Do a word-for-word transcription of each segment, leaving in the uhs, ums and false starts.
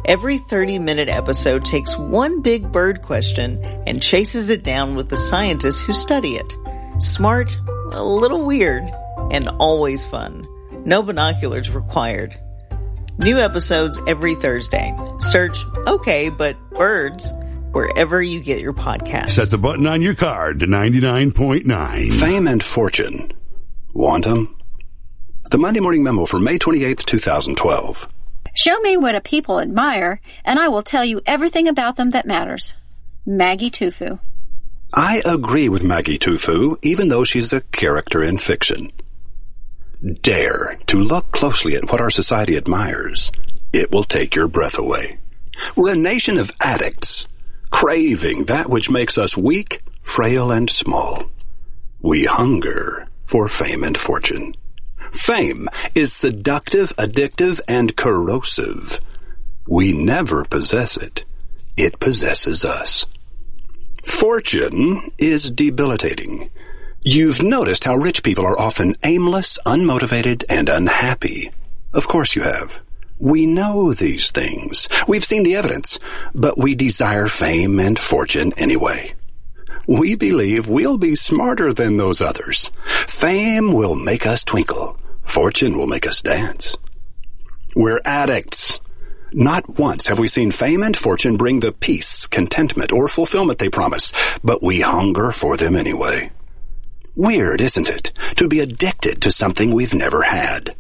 Every thirty-minute episode takes one big bird question and chases it down with the scientists who study it. Smart, a little weird, and always fun. No binoculars required. New episodes every Thursday. Search OK, but birds wherever you get your podcasts. Set the button on your card to ninety-nine point nine. Fame and fortune. Want 'em? The Monday Morning Memo for May twenty-eighth, twenty twelve. Show me what a people admire, and I will tell you everything about them that matters. Maggie Tufu. I agree with Maggie Tufu, even though she's a character in fiction. Dare to look closely at what our society admires. It will take your breath away. We're a nation of addicts, craving that which makes us weak, frail, and small. We hunger for fame and fortune. Fame is seductive, addictive, and corrosive. We never possess it. It possesses us. Fortune is debilitating. You've noticed how rich people are often aimless, unmotivated, and unhappy. Of course you have. We know these things. We've seen the evidence, but we desire fame and fortune anyway. We believe we'll be smarter than those others. Fame will make us twinkle. Fortune will make us dance. We're addicts. Not once have we seen fame and fortune bring the peace, contentment, or fulfillment they promise, but we hunger for them anyway. Weird, isn't it, to be addicted to something we've never had?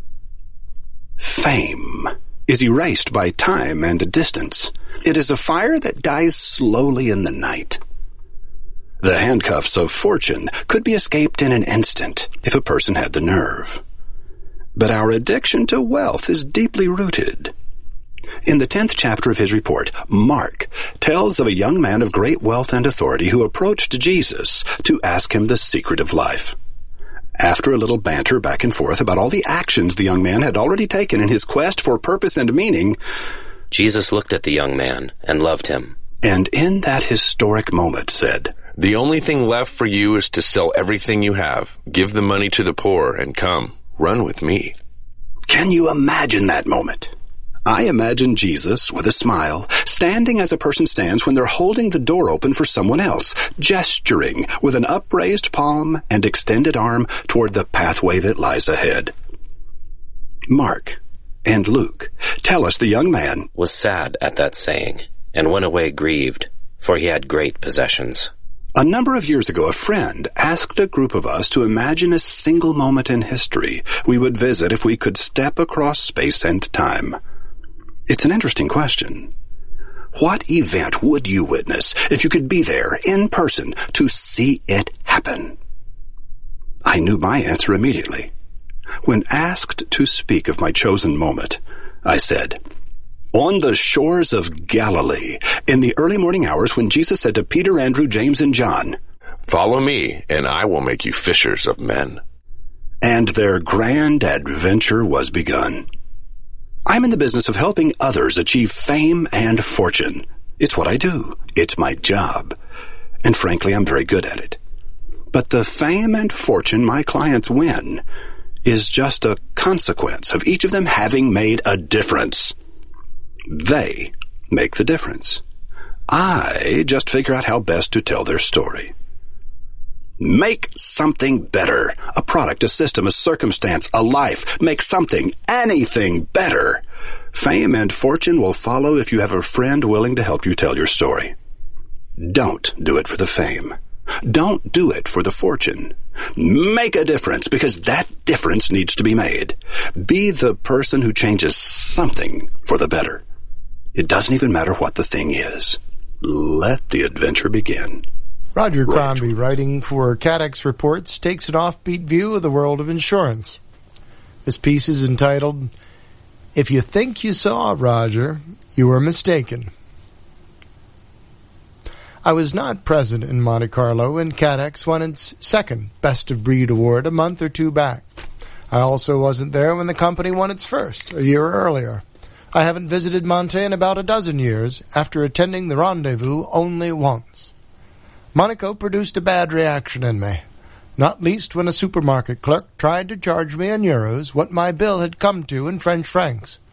Fame is erased by time and distance. It is a fire that dies slowly in the night. The handcuffs of fortune could be escaped in an instant if a person had the nerve. But our addiction to wealth is deeply rooted. In the tenth chapter of his report, Mark tells of a young man of great wealth and authority who approached Jesus to ask him the secret of life. After a little banter back and forth about all the actions the young man had already taken in his quest for purpose and meaning, Jesus looked at the young man and loved him. And in that historic moment said, "The only thing left for you is to sell everything you have, give the money to the poor, and come, run with me." Can you imagine that moment? I imagine Jesus, with a smile, standing as a person stands when they're holding the door open for someone else, gesturing with an upraised palm and extended arm toward the pathway that lies ahead. Mark and Luke tell us the young man was sad at that saying, and went away grieved, for he had great possessions. A number of years ago, a friend asked a group of us to imagine a single moment in history we would visit if we could step across space and time. It's an interesting question. What event would you witness if you could be there in person to see it happen? I knew my answer immediately. When asked to speak of my chosen moment, I said, on the shores of Galilee, in the early morning hours when Jesus said to Peter, Andrew, James, and John, "Follow me, and I will make you fishers of men." And their grand adventure was begun. I'm in the business of helping others achieve fame and fortune. It's what I do. It's my job. And frankly, I'm very good at it. But the fame and fortune my clients win is just a consequence of each of them having made a difference. They make the difference. I just figure out how best to tell their story. Make something better. A product, a system, a circumstance, a life. Make something, anything better. Fame and fortune will follow if you have a friend willing to help you tell your story. Don't do it for the fame. Don't do it for the fortune. Make a difference, because that difference needs to be made. Be the person who changes something for the better. It doesn't even matter what the thing is. Let the adventure begin. Roger Crombie, writing for Cadex Reports, takes an offbeat view of the world of insurance. This piece is entitled, "If You Think You Saw Roger, You Were Mistaken." I was not present in Monte Carlo when Cadex won its second Best of Breed award a month or two back. I also wasn't there when the company won its first, a year earlier. I haven't visited Monte in about a dozen years, after attending the rendezvous only once. Monaco produced a bad reaction in me, not least when a supermarket clerk tried to charge me in euros what my bill had come to in French francs.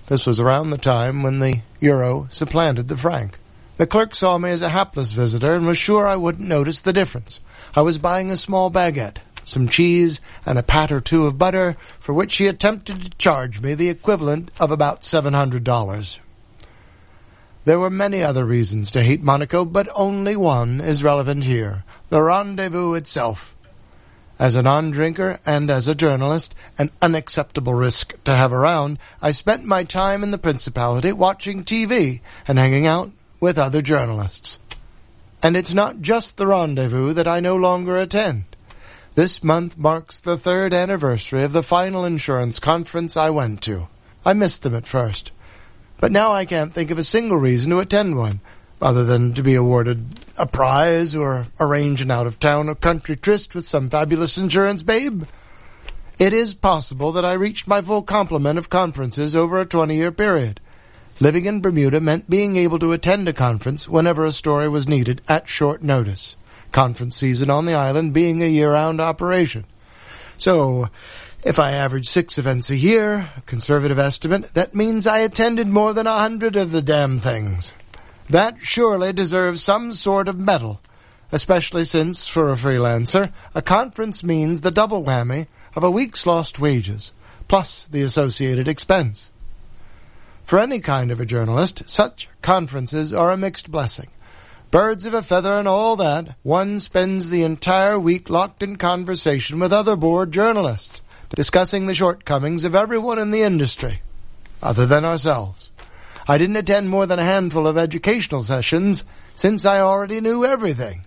This was around the time when the euro supplanted the franc. The clerk saw me as a hapless visitor and was sure I wouldn't notice the difference. I was buying a small baguette, some cheese, and a pat or two of butter, for which he attempted to charge me the equivalent of about seven hundred dollars. There were many other reasons to hate Monaco, but only one is relevant here: the rendezvous itself. As a non-drinker and as a journalist, an unacceptable risk to have around, I spent my time in the Principality watching T V and hanging out with other journalists. And it's not just the rendezvous that I no longer attend. This month marks the third anniversary of the final insurance conference I went to. I missed them at first, but now I can't think of a single reason to attend one, other than to be awarded a prize or arrange an out-of-town or country tryst with some fabulous insurance babe. It is possible that I reached my full complement of conferences over a twenty-year period. Living in Bermuda meant being able to attend a conference whenever a story was needed at short notice, conference season on the island being a year-round operation. So, if I average six events a year, a conservative estimate, that means I attended more than a hundred of the damn things. That surely deserves some sort of medal, especially since, for a freelancer, a conference means the double whammy of a week's lost wages, plus the associated expense. For any kind of a journalist, such conferences are a mixed blessing. Birds of a feather and all that, one spends the entire week locked in conversation with other bored journalists, discussing the shortcomings of everyone in the industry, other than ourselves. I didn't attend more than a handful of educational sessions, since I already knew everything.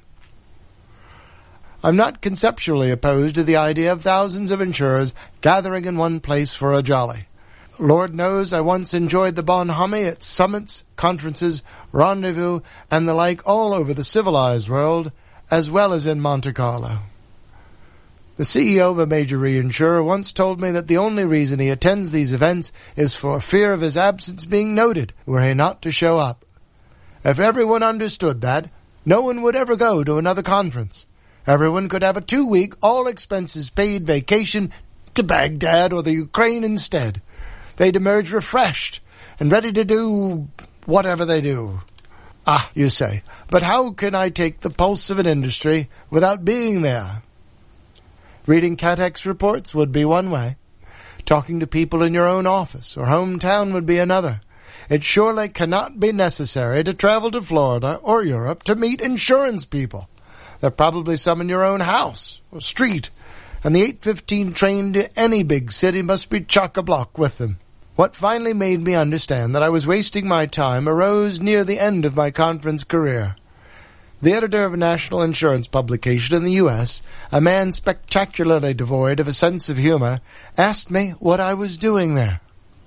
I'm not conceptually opposed to the idea of thousands of insurers gathering in one place for a jolly. Lord knows I once enjoyed the bonhomie at summits, conferences, rendezvous, and the like all over the civilized world, as well as in Monte Carlo. The C E O of a major reinsurer once told me that the only reason he attends these events is for fear of his absence being noted were he not to show up. If everyone understood that, no one would ever go to another conference. Everyone could have a two-week, all-expenses-paid vacation to Baghdad or the Ukraine instead. They'd emerge refreshed and ready to do whatever they do. Ah, you say, but how can I take the pulse of an industry without being there? Reading CATEX reports would be one way. Talking to people in your own office or hometown would be another. It surely cannot be necessary to travel to Florida or Europe to meet insurance people. There are probably some in your own house or street, and the eight fifteen train to any big city must be chock-a-block with them. What finally made me understand that I was wasting my time arose near the end of my conference career. The editor of a national insurance publication in the U S, a man spectacularly devoid of a sense of humor, asked me what I was doing there.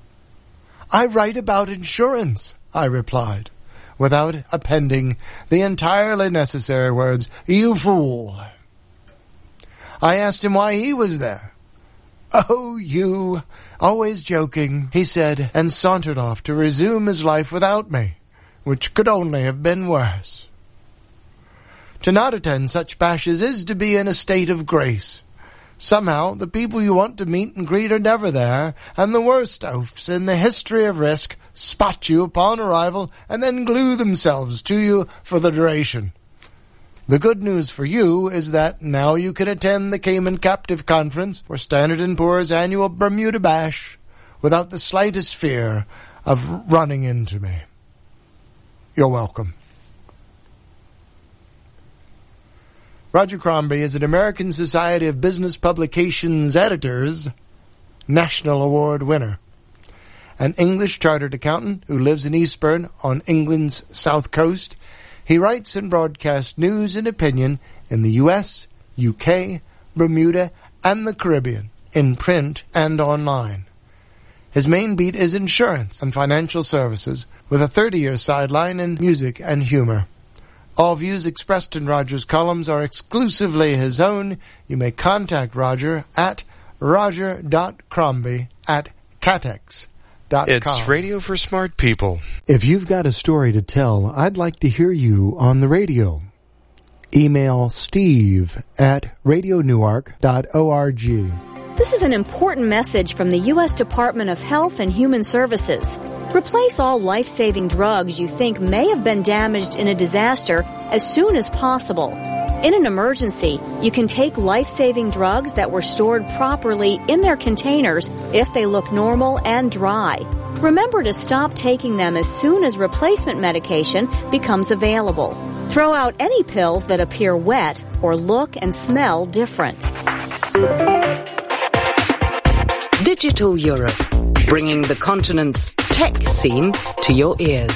"I write about insurance," I replied, without appending the entirely necessary words, "You fool." I asked him why he was there. "Oh, you, always joking," he said, and sauntered off to resume his life without me, which could only have been worse. To not attend such bashes is to be in a state of grace. Somehow, the people you want to meet and greet are never there, and the worst oafs in the history of risk spot you upon arrival and then glue themselves to you for the duration. The good news for you is that now you can attend the Cayman Captive Conference or Standard and Poor's annual Bermuda Bash without the slightest fear of running into me. You're welcome. Roger Crombie is an American Society of Business Publications Editors National Award winner. An English chartered accountant who lives in Eastbourne on England's south coast, he writes and broadcasts news and opinion in the U S, U K, Bermuda, and the Caribbean, in print and online. His main beat is insurance and financial services, with a thirty-year sideline in music and humor. All views expressed in Roger's columns are exclusively his own. You may contact Roger at roger dot crombie at catex dot com. It's radio for smart people. If you've got a story to tell, I'd like to hear you on the radio. Email Steve at radio newark dot org. This is an important message from the U S Department of Health and Human Services. Replace all life-saving drugs you think may have been damaged in a disaster as soon as possible. In an emergency, you can take life-saving drugs that were stored properly in their containers if they look normal and dry. Remember to stop taking them as soon as replacement medication becomes available. Throw out any pills that appear wet or look and smell different. Digital Europe, bringing the continent's tech scene to your ears.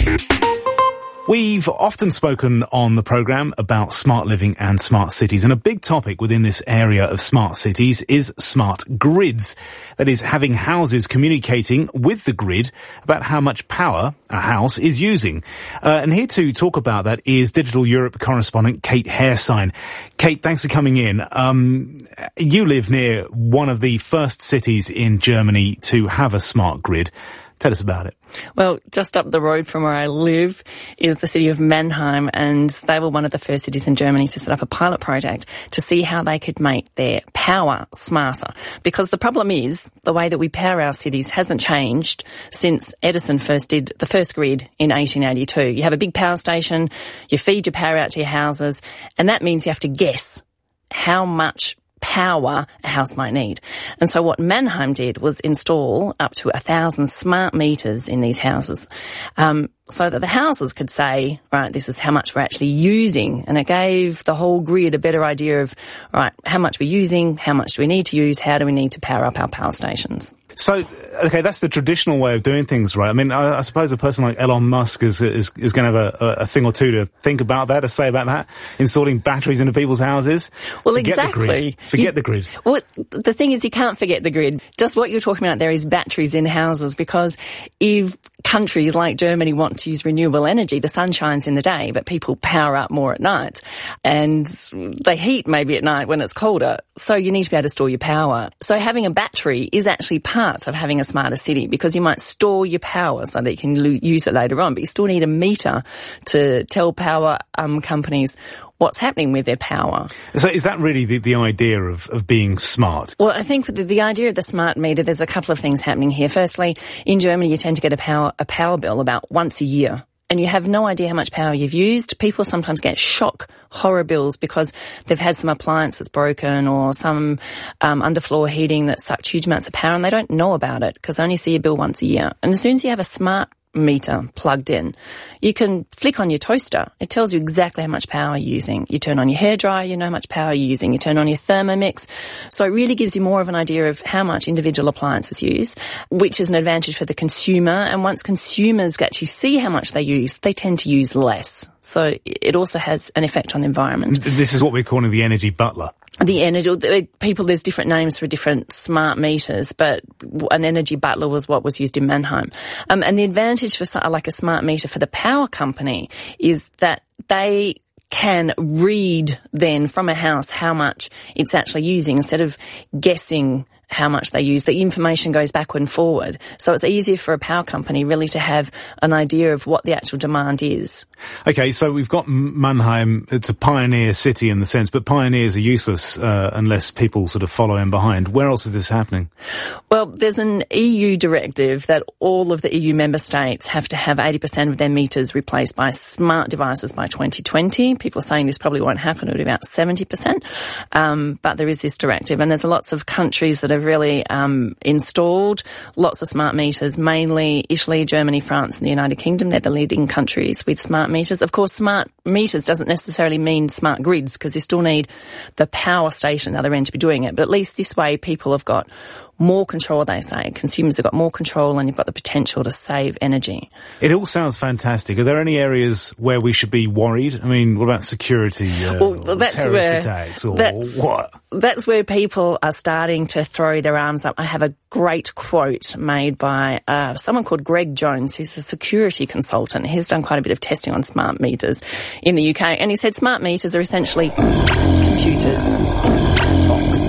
We've often spoken on the programme about smart living and smart cities, and a big topic within this area of smart cities is smart grids. That is, having houses communicating with the grid about how much power a house is using. Uh, and here to talk about that is Digital Europe correspondent Kate Hairsign. Kate, thanks for coming in. Um, you live near one of the first cities in Germany to have a smart grid. Tell us about it. Well, just up the road from where I live is the city of Mannheim, and they were one of the first cities in Germany to set up a pilot project to see how they could make their power smarter. Because the problem is, the way that we power our cities hasn't changed since Edison first did the first grid in eighteen eighty-two. You have a big power station, you feed your power out to your houses, and that means you have to guess how much power a house might need. And so what Mannheim did was install up to a thousand smart meters in these houses, um, so that the houses could say, right, this is how much we're actually using. And it gave the whole grid a better idea of, right, how much we're using, how much do we need to use, how do we need to power up our power stations. So, okay, that's the traditional way of doing things, right? I mean, I, I suppose a person like Elon Musk is is, is going to have a, a thing or two to think about that, to say about that, installing batteries into people's houses. Well, forget exactly. The grid. Forget you, the grid. Well, the thing is, you can't forget the grid. Just what you're talking about there is batteries in houses, because if countries like Germany want to use renewable energy, the sun shines in the day, but people power up more at night, and they heat maybe at night when it's colder. So you need to be able to store your power. So having a battery is actually part of having a smarter city, because you might store your power so that you can lo- use it later on, but you still need a meter to tell power um, companies what's happening with their power. So is that really the, the idea of, of being smart? Well, I think the, the idea of the smart meter, there's a couple of things happening here. Firstly, in Germany, you tend to get a power, a power bill about once a year, and you have no idea how much power you've used. People sometimes get shock horror bills because they've had some appliance that's broken, or some um, underfloor heating that sucked huge amounts of power, and they don't know about it because they only see a bill once a year. And as soon as you have a smart meter plugged in, you can flick on your toaster. It tells you exactly how much power you're using. You turn on your hairdryer, you know how much power you're using. You turn on your Thermomix. So it really gives you more of an idea of how much individual appliances use, which is an advantage for the consumer. And once consumers actually see how much they use, they tend to use less. So it also has an effect on the environment. This is what we're calling the energy butler. The energy, people, there's different names for different smart meters, but an energy butler was what was used in Mannheim. Um, and the advantage for like a smart meter for the power company is that they can read then from a house how much it's actually using, instead of guessing how much they use. The information goes backward and forward. So it's easier for a power company really to have an idea of what the actual demand is. Okay, so we've got Mannheim. It's a pioneer city in the sense, but pioneers are useless uh, unless people sort of follow in behind. Where else is this happening? Well, there's an E U directive that all of the E U member states have to have eighty percent of their meters replaced by smart devices by twenty twenty. People are saying this probably won't happen. It'll be about seventy percent. Um, but there is this directive, and there's lots of countries that have really um, installed lots of smart meters, mainly Italy, Germany, France and the United Kingdom. They're the leading countries with smart meters. Of course, smart meters doesn't necessarily mean smart grids, because you still need the power station at the other end to be doing it. But at least this way people have got more control, they say. Consumers have got more control, and you've got the potential to save energy. It all sounds fantastic. Are there any areas where we should be worried? I mean, what about security, uh, well, that's terrorist where, attacks, or that's, what? That's where people are starting to throw their arms up. I have a great quote made by uh, someone called Greg Jones, who's a security consultant. He's done quite a bit of testing on smart meters in the U K, and he said smart meters are essentially computers in a box.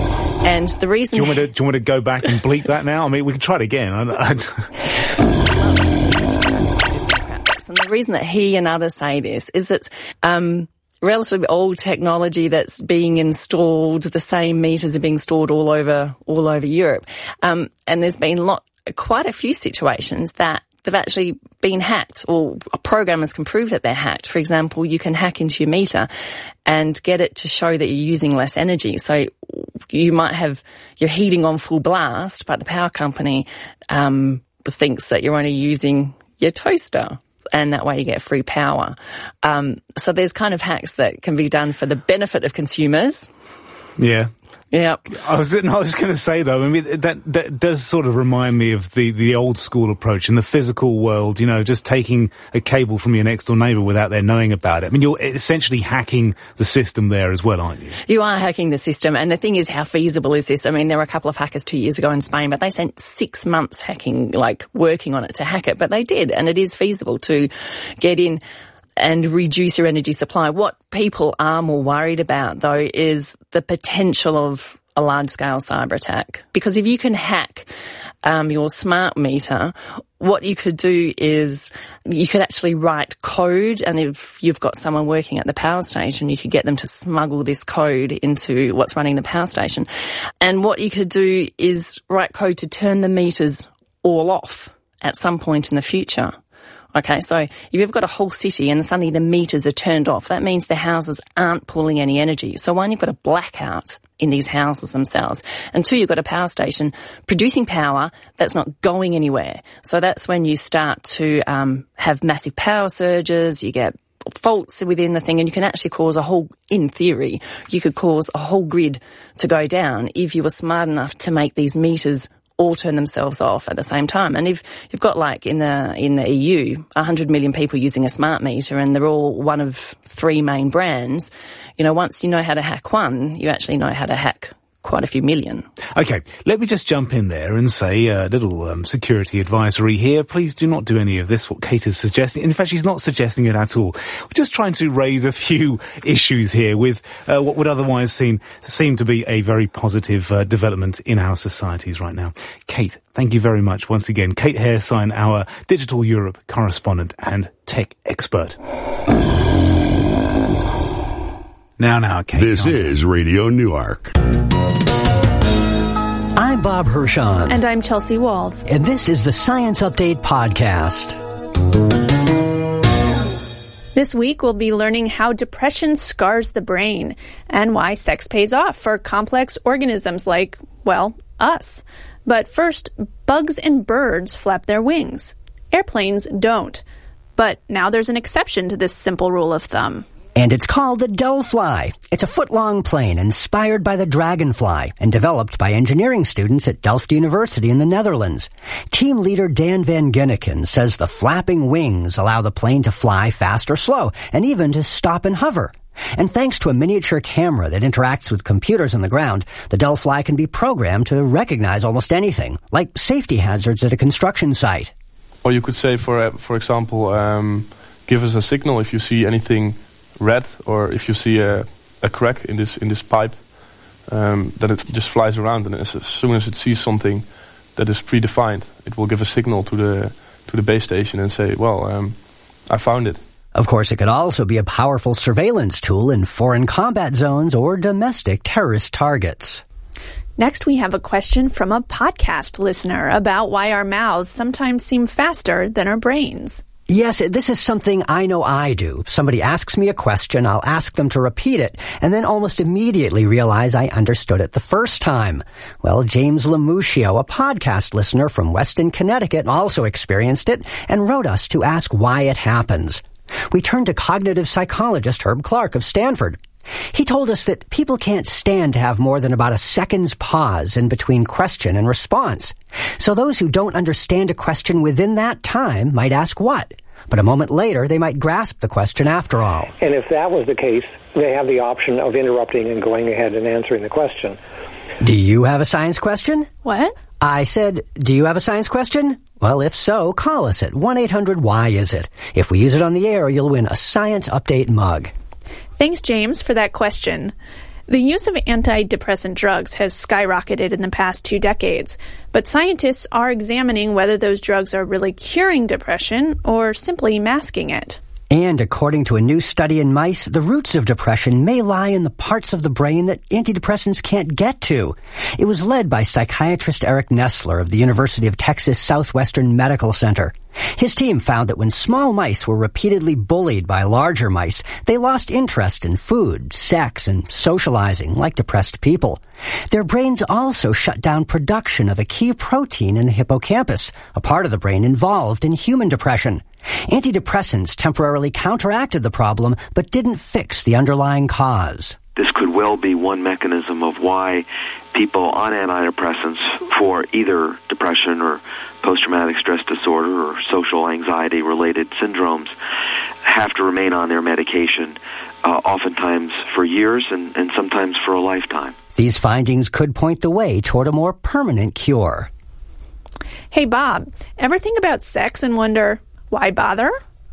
And the reason... Do you, want me to, do you want me to go back and bleep that now? I mean, we can try it again. I, I... And the reason that he and others say this is that um, relatively old technology that's being installed. The same meters are being stored all over all over Europe, um, and there's been lot quite a few situations that they've actually been hacked, or programmers can prove that they're hacked. For example, you can hack into your meter and get it to show that you're using less energy. So you might have your heating on full blast, but the power company um, thinks that you're only using your toaster, and that way you get free power. Um, so there's kind of hacks that can be done for the benefit of consumers. Yeah. Yeah, I was I was going to say though, I mean that that does sort of remind me of the the old school approach in the physical world. You know, just taking a cable from your next door neighbour without their knowing about it. I mean, you're essentially hacking the system there as well, aren't you? You are hacking the system, and the thing is, how feasible is this? I mean, there were a couple of hackers two years ago in Spain, but they spent six months hacking, like working on it to hack it, but they did, and it is feasible to get in and reduce your energy supply. What people are more worried about, though, is the potential of a large-scale cyber attack. Because if you can hack um, your smart meter, what you could do is you could actually write code, and if you've got someone working at the power station, you could get them to smuggle this code into what's running the power station. And what you could do is write code to turn the meters all off at some point in the future. Okay, so if you've got a whole city and suddenly the meters are turned off, that means the houses aren't pulling any energy. So one, you've got a blackout in these houses themselves. And two, you've got a power station producing power that's not going anywhere. So that's when you start to um, have massive power surges, you get faults within the thing, and you can actually cause a whole, in theory, you could cause a whole grid to go down if you were smart enough to make these meters all turn themselves off at the same time. And if you've got, like, in the in the E U, one hundred million people using a smart meter, and they're all one of three main brands, you know, once you know how to hack one, you actually know how to hack quite a few million. Okay, let me just jump in there and say a uh, little um, security advisory here. Please do not do any of this, what Kate is suggesting. In fact, she's not suggesting it at all. We're just trying to raise a few issues here with uh, what would otherwise seem, seem to be a very positive uh, development in our societies right now. Kate, thank you very much once again. Kate Hairsign, our Digital Europe correspondent and tech expert. Now, now, Kate. This on. is Radio Newark. I'm Bob Hirschon. And I'm Chelsea Wald. And this is the Science Update Podcast. This week, we'll be learning how depression scars the brain and why sex pays off for complex organisms like, well, us. But first, bugs and birds flap their wings. Airplanes don't. But now there's an exception to this simple rule of thumb. And it's called the Delphi. It's a foot-long plane inspired by the dragonfly and developed by engineering students at Delft University in the Netherlands. Team leader Dan van Ginneken says the flapping wings allow the plane to fly fast or slow, and even to stop and hover. And thanks to a miniature camera that interacts with computers on the ground, the Delphi can be programmed to recognize almost anything, like safety hazards at a construction site. Or you could say, for uh, for example, um, give us a signal if you see anything red, or if you see a, a crack in this in this pipe, um, then it just flies around, and as, as soon as it sees something that is predefined, it will give a signal to the to the base station and say, well, um, I found it. Of course, it could also be a powerful surveillance tool in foreign combat zones or domestic terrorist targets. Next, we have a question from a podcast listener about why our mouths sometimes seem faster than our brains. Yes, this is something I know I do. Somebody asks me a question, I'll ask them to repeat it, and then almost immediately realize I understood it the first time. Well, James Lamuscio, a podcast listener from Weston, Connecticut, also experienced it and wrote us to ask why it happens. We turned to cognitive psychologist Herb Clark of Stanford. He told us that people can't stand to have more than about a second's pause in between question and response. So those who don't understand a question within that time might ask what? But a moment later, they might grasp the question after all. And if that was the case, they have the option of interrupting and going ahead and answering the question. Do you have a science question? What? I said, do you have a science question? Well, if so, call us at one eight hundred why is it. If we use it on the air, you'll win a Science Update mug. Thanks, James, for that question. The use of antidepressant drugs has skyrocketed in the past two decades, but scientists are examining whether those drugs are really curing depression or simply masking it. And according to a new study in mice, the roots of depression may lie in the parts of the brain that antidepressants can't get to. It was led by psychiatrist Eric Nestler of the University of Texas Southwestern Medical Center. His team found that when small mice were repeatedly bullied by larger mice, they lost interest in food, sex, and socializing like depressed people. Their brains also shut down production of a key protein in the hippocampus, a part of the brain involved in human depression. Antidepressants temporarily counteracted the problem, but didn't fix the underlying cause. This could well be one mechanism of why people on antidepressants for either depression or post-traumatic stress disorder or social anxiety-related syndromes have to remain on their medication, uh, oftentimes for years and, and sometimes for a lifetime. These findings could point the way toward a more permanent cure. Hey, Bob, ever think about sex and wonder, why bother?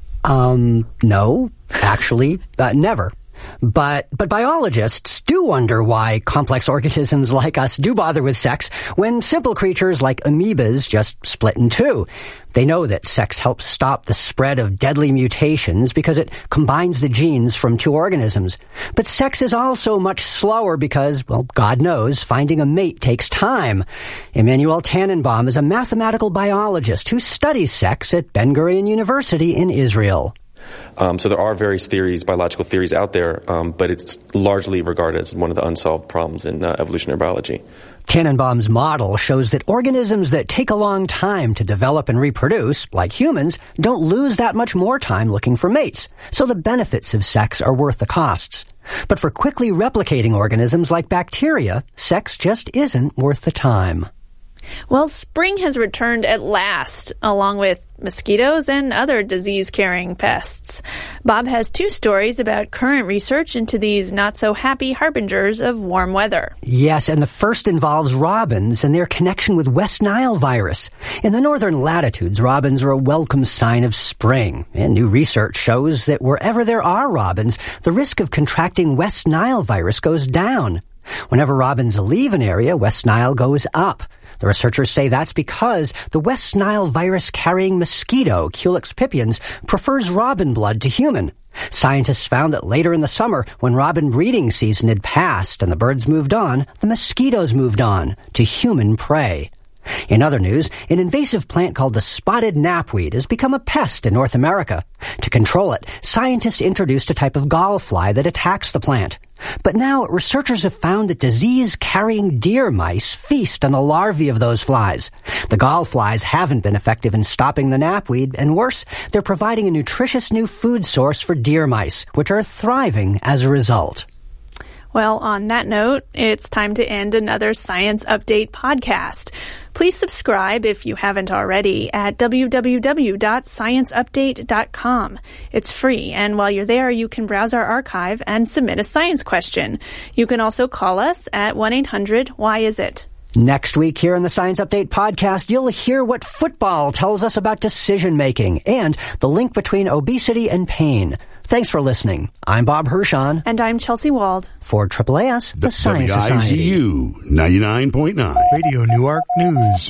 Um, no, actually, uh, never. But but biologists do wonder why complex organisms like us do bother with sex when simple creatures like amoebas just split in two. They know that sex helps stop the spread of deadly mutations because it combines the genes from two organisms. But sex is also much slower because, well, God knows, finding a mate takes time. Emmanuel Tannenbaum is a mathematical biologist who studies sex at Ben Gurion University in Israel. Um, so there are various theories, biological theories out there, um, but it's largely regarded as one of the unsolved problems in uh, evolutionary biology. Tannenbaum's model shows that organisms that take a long time to develop and reproduce, like humans, don't lose that much more time looking for mates, so the benefits of sex are worth the costs. But for quickly replicating organisms like bacteria, sex just isn't worth the time. Well, spring has returned at last, along with mosquitoes and other disease-carrying pests. Bob has two stories about current research into these not-so-happy harbingers of warm weather. Yes, and the first involves robins and their connection with West Nile virus. In the northern latitudes, robins are a welcome sign of spring, and new research shows that wherever there are robins, the risk of contracting West Nile virus goes down. Whenever robins leave an area, West Nile goes up. The researchers say that's because the West Nile virus-carrying mosquito, Culex pipiens, prefers robin blood to human. Scientists found that later in the summer, when robin breeding season had passed and the birds moved on, the mosquitoes moved on to human prey. In other news, an invasive plant called the spotted knapweed has become a pest in North America. To control it, scientists introduced a type of gallfly that attacks the plant. But now researchers have found that disease-carrying deer mice feast on the larvae of those flies. The gallflies haven't been effective in stopping the knapweed, and worse, they're providing a nutritious new food source for deer mice, which are thriving as a result. Well, on that note, it's time to end another Science Update podcast. Please subscribe if you haven't already at w w w dot science update dot com. It's free, and while you're there, you can browse our archive and submit a science question. You can also call us at one eight hundred why is it? Next week here in the Science Update podcast, you'll hear what football tells us about decision-making and the link between obesity and pain. Thanks for listening. I'm Bob Hirschon. And I'm Chelsea Wald. For Triple A S, the, the Science W I Z U Society. ninety-nine point nine. Radio Newark News.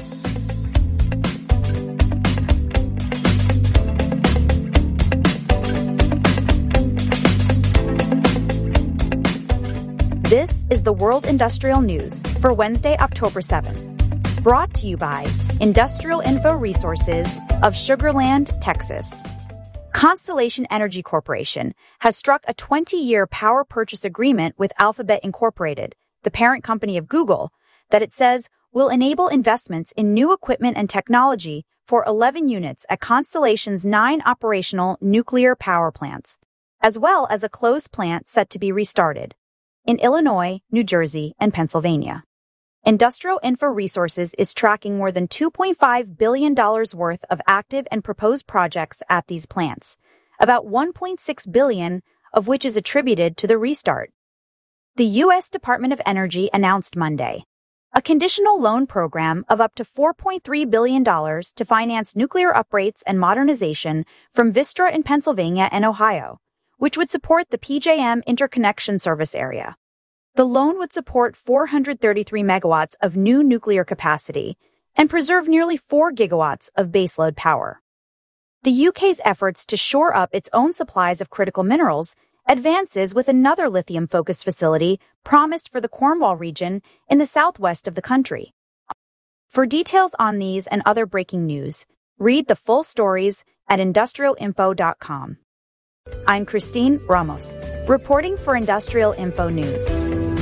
This is the World Industrial News for Wednesday, October seventh. Brought to you by Industrial Info Resources of Sugar Land, Texas. Constellation Energy Corporation has struck a twenty-year power purchase agreement with Alphabet Incorporated, the parent company of Google, that it says will enable investments in new equipment and technology for eleven units at Constellation's nine operational nuclear power plants, as well as a closed plant set to be restarted in Illinois, New Jersey, and Pennsylvania. Industrial Info Resources is tracking more than two point five billion dollars worth of active and proposed projects at these plants, about one point six billion dollars of which is attributed to the restart. The U S Department of Energy announced Monday a conditional loan program of up to four point three billion dollars to finance nuclear uprates and modernization from Vistra in Pennsylvania and Ohio, which would support the P J M interconnection service area. The loan would support four hundred thirty-three megawatts of new nuclear capacity and preserve nearly four gigawatts of baseload power. the U K's efforts to shore up its own supplies of critical minerals advances with another lithium-focused facility promised for the Cornwall region in the southwest of the country. For details on these and other breaking news, read the full stories at industrial info dot com. I'm Christine Ramos, reporting for Industrial Info News.